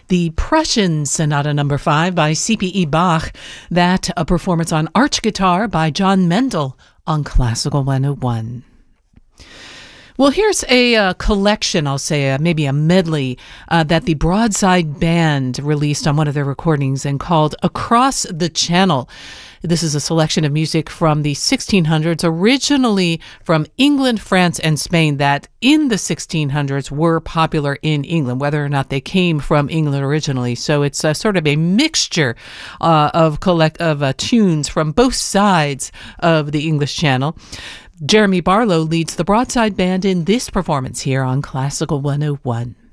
the Prussian Sonata Number 5 by C.P.E. Bach. That a performance on arch guitar by John Mendel on Classical 101. Well, here's a collection, I'll say, maybe a medley that the Broadside Band released on one of their recordings and called Across the Channel. This is a selection of music from the 1600s, originally from England, France, and Spain, that in the 1600s were popular in England, whether or not they came from England originally. So it's sort of a mixture of tunes from both sides of the English Channel. Jeremy Barlow leads the Broadside Band in this performance here on Classical 101.